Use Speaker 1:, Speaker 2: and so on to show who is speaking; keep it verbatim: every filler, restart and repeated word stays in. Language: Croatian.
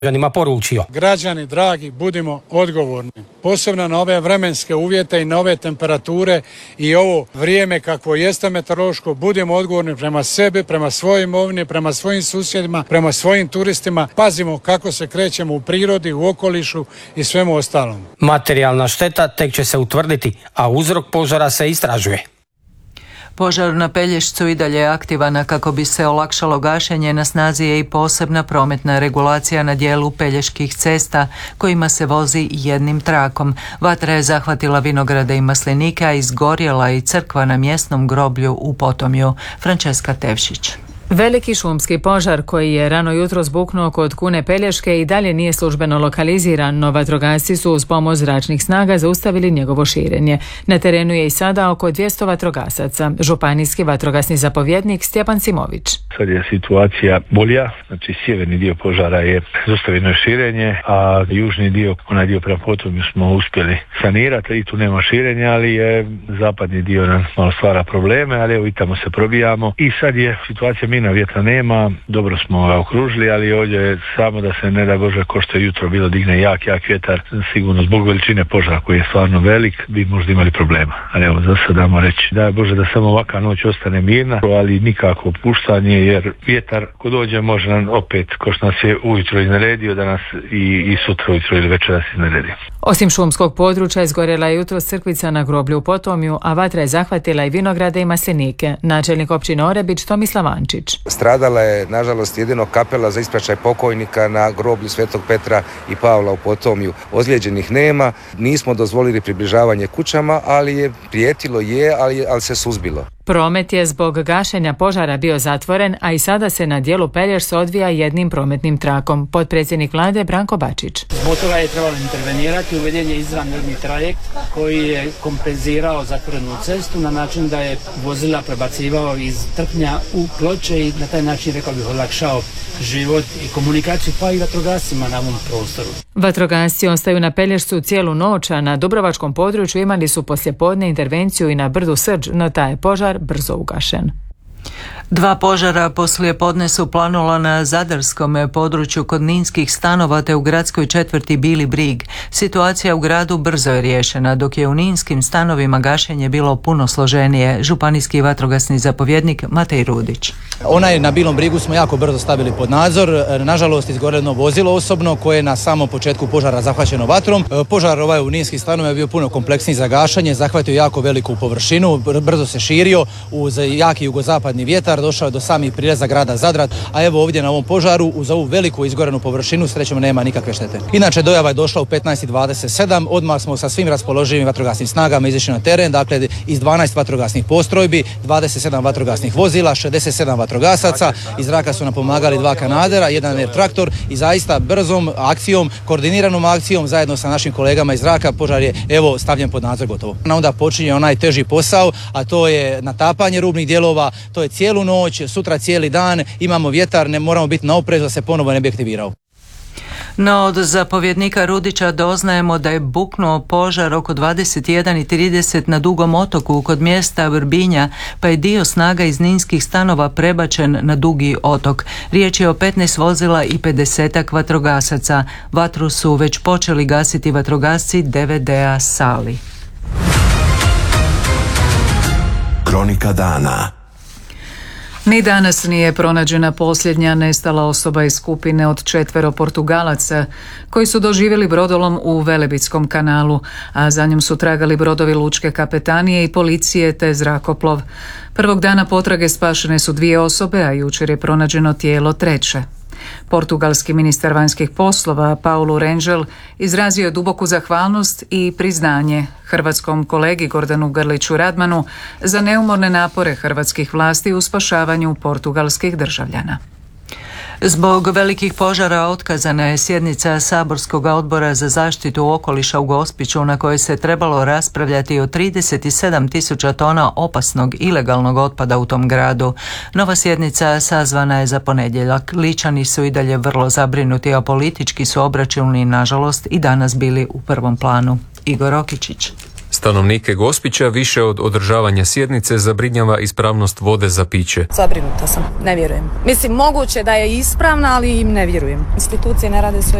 Speaker 1: građanima poručio.
Speaker 2: Građani dragi, budimo odgovorni. Posebno na ove vremenske uvjete i na ove temperature i ovo vrijeme kakvo jeste meteorološko, budimo odgovorni prema sebi, prema svojoj imovini, prema svojim susjedima, prema svojim turistima. Pazimo kako se krećemo u prirodi, u okolišu i svemu ostalom.
Speaker 1: Materijalna šteta tek će se utvrditi, a uzrok požara se istražuje.
Speaker 3: Požar na Pelješcu i dalje je aktivan, kako bi se olakšalo gašenje. Na snazi je i posebna prometna regulacija na dijelu peljeških cesta kojima se vozi jednim trakom. Vatra je zahvatila vinograde i maslinike, a izgorjela i crkva na mjesnom groblju u Potomju. Frančeska Tevšić.
Speaker 4: Veliki šumski požar koji je rano jutro zbuknuo kod Kune Pelješke i dalje nije službeno lokaliziran, no vatrogasci su uz pomoć zračnih snaga zaustavili njegovo širenje. Na terenu je i sada oko dvjesto vatrogasaca. Županijski vatrogasni zapovjednik Stjepan Simović.
Speaker 5: Sad je situacija bolja, znači sjeverni dio požara je zaustavljeno širenje, a južni dio, onaj dio prema Potomju smo uspjeli sanirati i tu nema širenja, ali je zapadni dio nam malo stvara probleme, ali evo i tamo se probijamo i sad je situacija mi na vjetra nema, dobro smo ga okružili, ali ovdje je samo da se ne da Bože ko što je jutro bilo digne jak, jak vjetar, sigurno zbog veličine požara koji je stvarno velik, bi možda imali problema. Ali evo, za sad damo reći, da Bože da samo ovaka noć ostane mirna, ali nikako opuštanje, jer vjetar ko dođe može nam opet, ko što nas je ujutro izneredio, da nas i, i sutra ujutro ili večeras izneredio.
Speaker 4: Osim šumskog područja, izgorjela je jutro crkvica na groblju u Potomju, a vatra je zahvatila i vinograde i maslinike. Načelnik općine Orebić Tomislav Ančić.
Speaker 6: Stradala je, nažalost, jedino kapela za ispraćaj pokojnika na groblju Svetog Petra i Pavla u Potomju. Ozlijeđenih nema, nismo dozvolili približavanje kućama, ali je prijetilo je, ali, ali se suzbilo.
Speaker 4: Promet je zbog gašenja požara bio zatvoren, a i sada se na dijelu Pelješca odvija jednim prometnim trakom. Potpredsjednik vlade Branko Bačić.
Speaker 7: Zbog toga je trebalo intervenirati, uveden je izvanredni trajekt koji je kompenzirao zatvorenu cestu na način da je vozila prebacivao iz Trpnja u Ploče i na taj način, rekao bih, olakšao život i komunikaciju pa i vatrogascima na ovom prostoru.
Speaker 4: Vatrogasci ostaju na Pelješcu cijelu noć, a na dubrovačkom području imali su poslijepodne intervenciju i na brdu Srđ, no taj je požar brzo ugašen.
Speaker 3: Dva požara poslije podne su planula na zadarskom području kod ninskih stanova te u gradskoj četvrti Bili Brig. Situacija u gradu brzo je riješena, dok je u ninskim stanovima gašenje bilo puno složenije. Županijski vatrogasni zapovjednik Matej Rudić.
Speaker 8: Onaj na Bilom Brigu smo jako brzo stavili pod nadzor. Nažalost, izgorjeno vozilo osobno koje je na samom početku požara zahvaćeno vatrom. Požar ovaj u ninskim stanovima je bio puno kompleksniji za gašenje, zahvatio jako veliku površinu, brzo se širio uz jaki jugozapadni vjetar, došao je do samih prireza grada Zadra, a evo ovdje na ovom požaru uz ovu veliku izgorenu površinu srećom nema nikakve štete. Inače, dojava je došla u petnaest i dvadeset sedam, odmah smo sa svim raspoloživim vatrogasnim snagama izišli na teren, dakle iz dvanaest vatrogasnih postrojbi, dvadeset sedam vatrogasnih vozila, šezdeset sedam vatrogasaca, iz zraka su nam pomagali dva kanadera, jedan air traktor i zaista brzom akcijom, koordiniranom akcijom zajedno sa našim kolegama iz zraka požar je evo stavljen pod nadzor gotovo. Onda počinje onaj teži posao, a to je natapanje rubnih dijelova, to je cijelu noć, sutra cijeli dan, imamo vjetar, ne moramo biti na oprezu da se ponovo ne bi aktivirao.
Speaker 3: No, od zapovjednika Rudića doznajemo da je buknuo požar oko dvadeset jedan i trideset na Dugom otoku kod mjesta Vrbinja, pa je dio snaga iz ninskih stanova prebačen na Dugi otok. Riječ je o petnaest vozila i pedesetak vatrogasaca. Vatru su već počeli gasiti vatrogasci D V D-a Sali.
Speaker 9: Kronika dana.
Speaker 4: Ni danas nije pronađena posljednja nestala osoba iz skupine od četvero Portugalaca koji su doživjeli brodolom u Velebitskom kanalu, a za njom su tragali brodovi lučke kapetanije i policije te zrakoplov. Prvog dana potrage spašene su dvije osobe, a jučer je pronađeno tijelo treće. Portugalski ministar vanjskih poslova Paulo Rangel izrazio je duboku zahvalnost i priznanje hrvatskom kolegi Gordanu Grliću Radmanu za neumorne napore hrvatskih vlasti u spašavanju portugalskih državljana.
Speaker 3: Zbog velikih požara otkazana je sjednica Saborskog odbora za zaštitu okoliša u Gospiću na kojoj se trebalo raspravljati o trideset sedam tisuća tona opasnog ilegalnog otpada u tom gradu. Nova sjednica sazvana je za ponedjeljak. Ličani su i dalje vrlo zabrinuti, a politički su obračuni nažalost i danas bili u prvom planu. Igor Okičić.
Speaker 10: Stanovnike Gospića više od održavanja sjednice zabrinjava ispravnost vode za piće.
Speaker 11: Zabrinuta sam, ne vjerujem. Mislim, moguće da je ispravna, ali im ne vjerujem. Institucije ne rade svoj